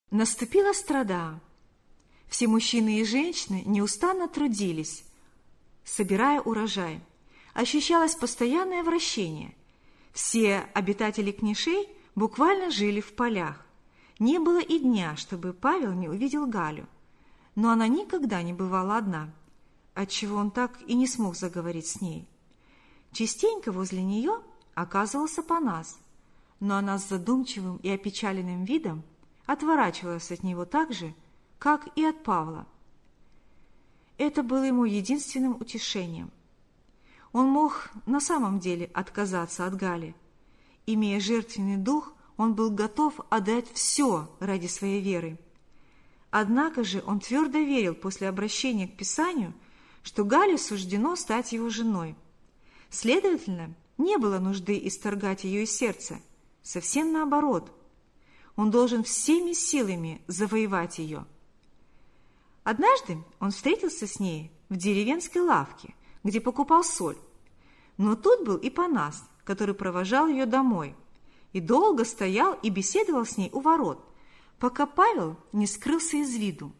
Наступила страда. Все мужчины и женщины неустанно трудились, собирая урожай. Ощущалось постоянное вращение. Все обитатели Книшей буквально жили в полях. Не было и дня, чтобы Павел не увидел Галю. Но она никогда не бывала одна, отчего он так и не смог заговорить с ней. Частенько возле нее оказывался Апанас, но она с задумчивым и опечаленным видом отворачивалась от него так же, как и от Павла. Это было ему единственным утешением. Он мог на самом деле отказаться от Гали. Имея жертвенный дух, он был готов отдать все ради своей веры. Однако же он твердо верил после обращения к Писанию, что Гале суждено стать его женой. Следовательно, не было нужды исторгать ее из сердца. Совсем наоборот. Он должен всеми силами завоевать ее. Однажды он встретился с ней в деревенской лавке, где покупал соль. Но тут был и Апанас, который провожал ее домой, и долго стоял и беседовал с ней у ворот, пока Павел не скрылся из виду.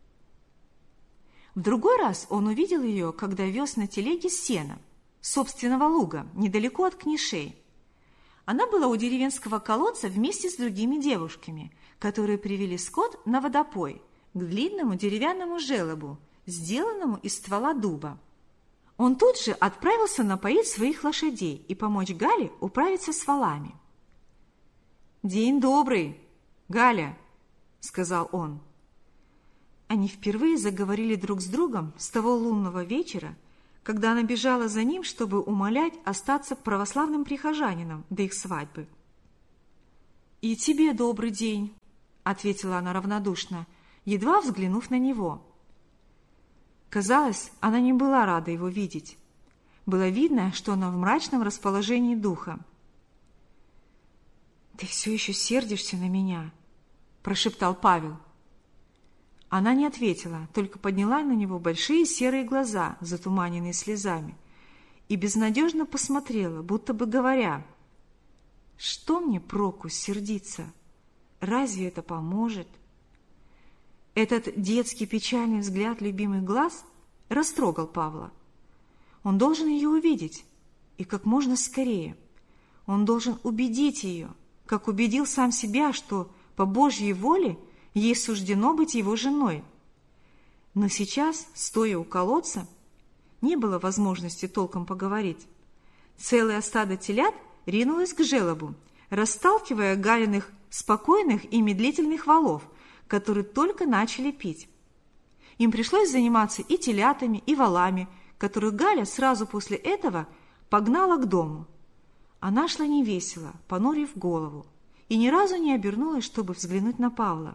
В другой раз он увидел ее, когда вез на телеге сено с собственного луга, недалеко от Книшей. Она была у деревенского колодца вместе с другими девушками, которые привели скот на водопой к длинному деревянному желобу, сделанному из ствола дуба. Он тут же отправился напоить своих лошадей и помочь Гале управиться с валами. «День добрый, Галя!» — сказал он. Они впервые заговорили друг с другом с того лунного вечера, когда она бежала за ним, чтобы умолять остаться православным прихожанином до их свадьбы. «И тебе добрый день», — ответила она равнодушно, едва взглянув на него. Казалось, она не была рада его видеть. Было видно, что она в мрачном расположении духа. «Ты все еще сердишься на меня?» – прошептал Павел. Она не ответила, только подняла на него большие серые глаза, затуманенные слезами, и безнадежно посмотрела, будто бы говоря: «Что мне проку сердиться? Разве это поможет?» Этот детский печальный взгляд любимых глаз растрогал Павла. Он должен ее увидеть, и как можно скорее. Он должен убедить ее, как убедил сам себя, что по Божьей воле ей суждено быть его женой. Но сейчас, стоя у колодца, не было возможности толком поговорить. Целое стадо телят ринулось к желобу, расталкивая Галиных спокойных и медлительных валов, которые только начали пить. Им пришлось заниматься и телятами, и валами, которых Галя сразу после этого погнала к дому. Она шла невесело, понурив голову, и ни разу не обернулась, чтобы взглянуть на Павла.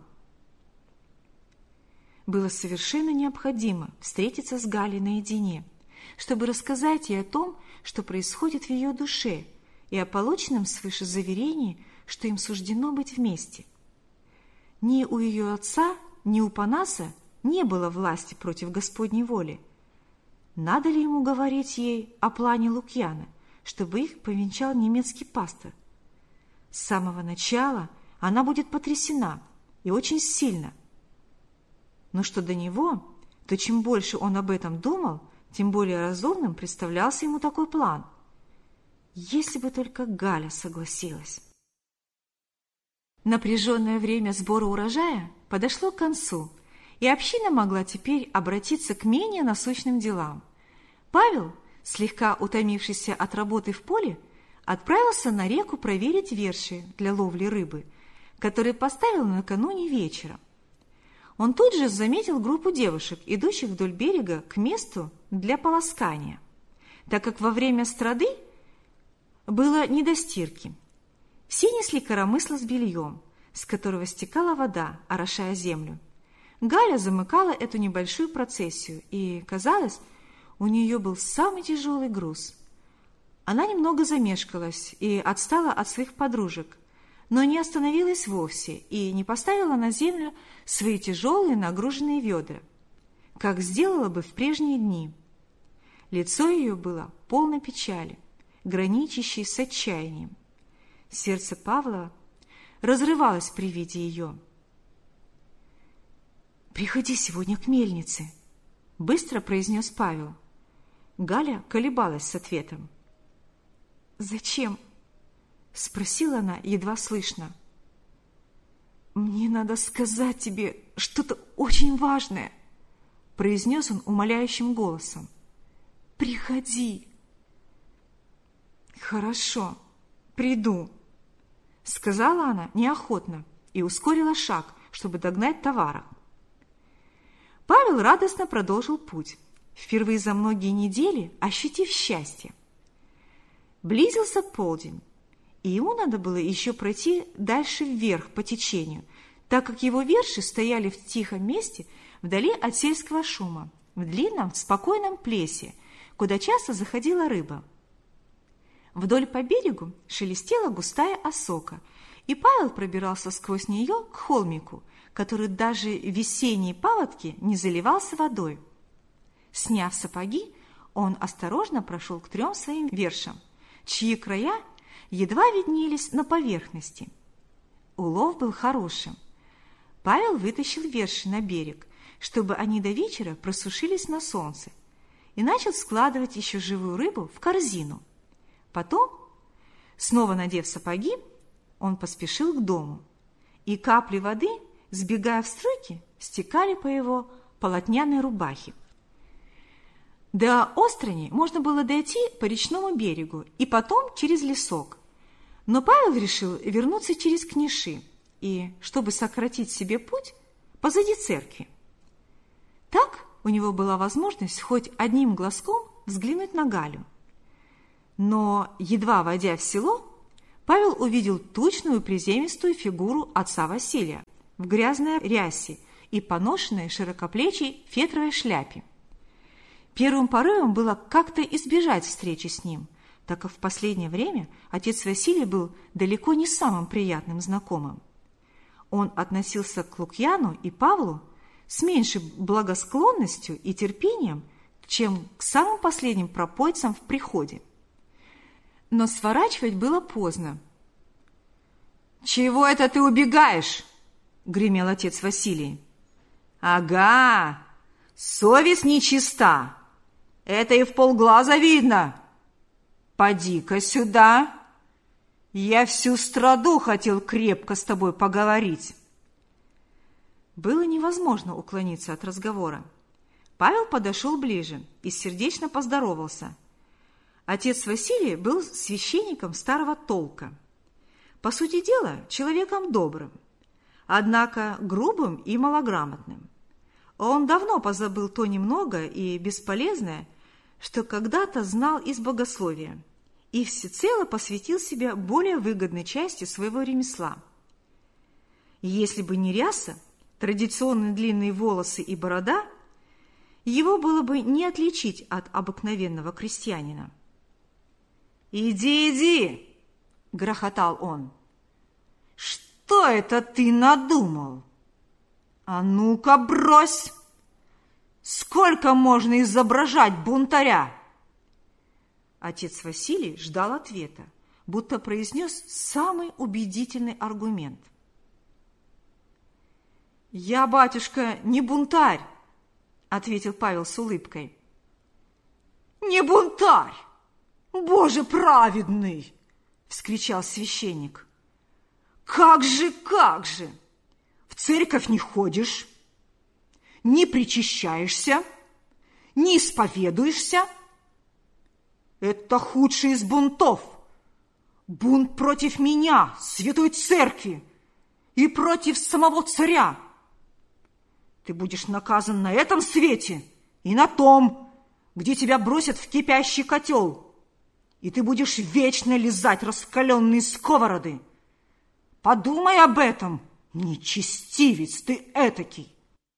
Было совершенно необходимо встретиться с Галей наедине, чтобы рассказать ей о том, что происходит в ее душе, и о полученном свыше заверении, что им суждено быть вместе. Ни у ее отца, ни у Апанаса не было власти против Господней воли. Надо ли ему говорить ей о плане Лукьяна, чтобы их повенчал немецкий пастор? С самого начала она будет потрясена, и очень сильно. Но что до него, то чем больше он об этом думал, тем более разумным представлялся ему такой план. Если бы только Галя согласилась. Напряженное время сбора урожая подошло к концу, и община могла теперь обратиться к менее насущным делам. Павел, слегка утомившийся от работы в поле, отправился на реку проверить верши для ловли рыбы, которые поставил накануне вечером. Он тут же заметил группу девушек, идущих вдоль берега к месту для полоскания, так как во время страды было не до стирки. Все несли коромысла с бельем, с которого стекала вода, орошая землю. Галя замыкала эту небольшую процессию, и, казалось, у нее был самый тяжелый груз. Она немного замешкалась и отстала от своих подружек, но не остановилась вовсе и не поставила на землю свои тяжелые нагруженные ведра, как сделала бы в прежние дни. Лицо ее было полно печали, граничащей с отчаянием. Сердце Павла разрывалось при виде ее. «Приходи сегодня к мельнице», – быстро произнес Павел. Галя колебалась с ответом. «Зачем?» – спросила она едва слышно. «Мне надо сказать тебе что-то очень важное», – произнес он умоляющим голосом. «Приходи». «Хорошо, приду», – сказала она неохотно и ускорила шаг, чтобы догнать товара. Павел радостно продолжил путь, впервые за многие недели ощутив счастье. Близился полдень, и ему надо было еще пройти дальше вверх по течению, так как его верши стояли в тихом месте вдали от сельского шума, в длинном спокойном плесе, куда часто заходила рыба. Вдоль по берегу шелестела густая осока, и Павел пробирался сквозь нее к холмику, который даже в весенние паводки не заливался водой. Сняв сапоги, он осторожно прошел к 3 своим вершам, чьи края едва виднелись на поверхности. Улов был хорошим. Павел вытащил верши на берег, чтобы они до вечера просушились на солнце, и начал складывать еще живую рыбу в корзину. Потом, снова надев сапоги, он поспешил к дому, и капли воды, сбегая в струйки, стекали по его полотняной рубахе. До Острани можно было дойти по речному берегу и потом через лесок, но Павел решил вернуться через Книши и, чтобы сократить себе путь, позади церкви. Так у него была возможность хоть одним глазком взглянуть на Галю. Но, едва войдя в село, Павел увидел тучную приземистую фигуру отца Василия в грязной рясе и поношенной широкоплечей фетровой шляпе. Первым порывом было как-то избежать встречи с ним, так как в последнее время отец Василий был далеко не самым приятным знакомым. Он относился к Лукьяну и Павлу с меньшей благосклонностью и терпением, чем к самым последним пропойцам в приходе. Но сворачивать было поздно. «Чего это ты убегаешь?» – гремел отец Василий. «Ага, совесть нечиста. Это и вполглаза видно. Поди-ка сюда. Я всю страду хотел крепко с тобой поговорить». Было невозможно уклониться от разговора. Павел подошел ближе и сердечно поздоровался. Отец Василий был священником старого толка. По сути дела, человеком добрым, однако грубым и малограмотным. Он давно позабыл то немногое и бесполезное, что когда-то знал из богословия, и всецело посвятил себя более выгодной части своего ремесла. Если бы не ряса, традиционные длинные волосы и борода, его было бы не отличить от обыкновенного крестьянина. «Иди, иди!» – грохотал он. «Что это ты надумал? А ну-ка брось! Сколько можно изображать бунтаря?» Отец Василий ждал ответа, будто произнес самый убедительный аргумент. «Я, батюшка, не бунтарь!» – ответил Павел с улыбкой. «Не бунтарь! Боже праведный!» – вскричал священник. «Как же, как же! В церковь не ходишь, не причащаешься, не исповедуешься. Это худший из бунтов. Бунт против меня, святой церкви, и против самого царя. Ты будешь наказан на этом свете и на том, где тебя бросят в кипящий котел, и ты будешь вечно лизать раскаленные сковороды. Подумай об этом, нечестивец ты этакий!»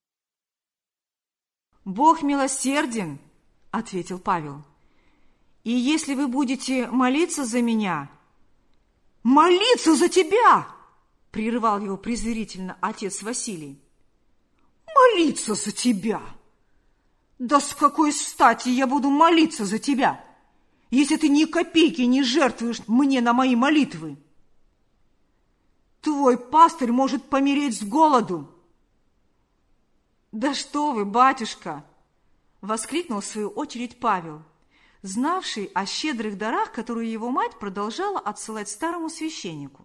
«Бог милосерден», — ответил Павел. «И если вы будете молиться за меня...» «Молиться за тебя!» — прерывал его презрительно отец Василий. «Молиться за тебя! Да с какой стати я буду молиться за тебя, если ты ни копейки не жертвуешь мне на мои молитвы? Твой пастырь может помереть с голоду. «Да что вы, батюшка!» – воскликнул в свою очередь Павел, знавший о щедрых дарах, которые его мать продолжала отсылать старому священнику.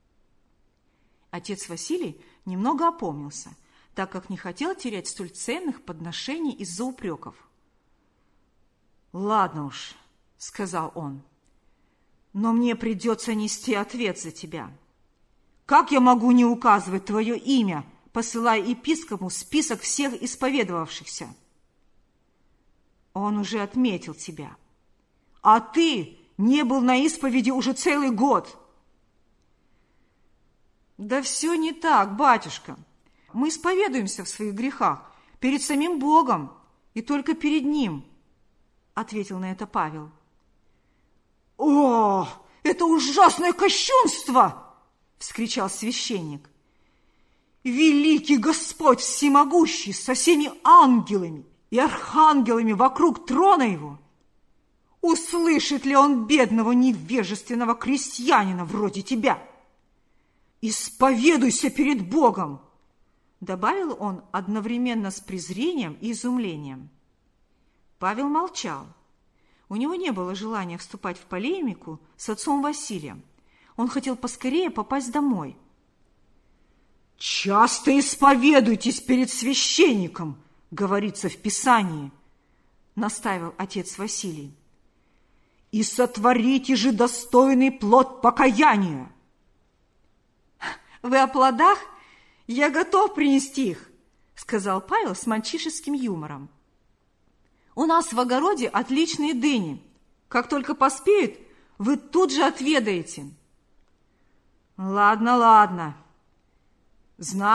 Отец Василий немного опомнился, так как не хотел терять столь ценных подношений из-за упреков. «Ладно уж», – сказал он, – «но мне придется нести ответ за тебя. Как я могу не указывать твое имя, посылая епископу список всех исповедовавшихся? Он уже отметил тебя, а ты не был на исповеди уже целый год». «Да все не так, батюшка. Мы исповедуемся в своих грехах перед самим Богом и только перед Ним», – ответил на это Павел. «О, это ужасное кощунство!» – вскричал священник. «Великий Господь всемогущий со всеми ангелами и архангелами вокруг трона Его! Услышит ли Он бедного невежественного крестьянина вроде тебя? Исповедуйся перед Богом!» Добавил он одновременно с презрением и изумлением. Павел молчал. У него не было желания вступать в полемику с отцом Василием. Он хотел поскорее попасть домой. «Часто исповедуйтесь перед священником, говорится в Писании», настаивал отец Василий. «И сотворите же достойный плод покаяния». «Вы о плодах? Я готов принести их», сказал Павел с мальчишеским юмором. «У нас в огороде отличные дыни. Как только поспеют, вы тут же отведаете». «Ладно, ладно. Знаю».